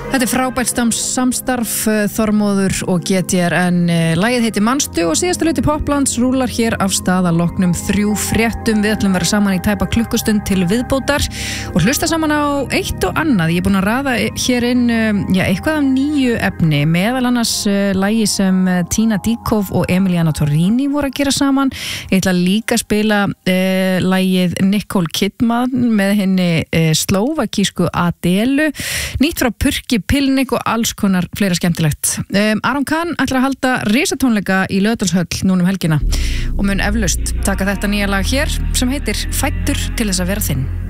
Þetta frábært samstarf Þormóður og GTR en lagið heitir Manstu og síðasta hluti Poplands rúlar hér af stað að loknum 3 fréttum. Við ætlum vera saman í tæpa klukkustund til viðbótar og hlusta saman á eitt og annað. Ég er búin að raða hér inn eitthvað af nýju efni, meðal annars lagi sem Tina Dikov og Emiliana Torrini voru að gera saman. Ég ætla líka að spila lagið Nicole Kidman með henni slóvakísku Adelu, nýtt frá Purki Pilnik og alls konar fleira skemmtilegt. Aron Kahn ætlar að halda risatónleika í Laugardalshöll núna helgina og mun eflaust taka þetta nýja lag hér sem heitir Fæddur til þess að vera þinn.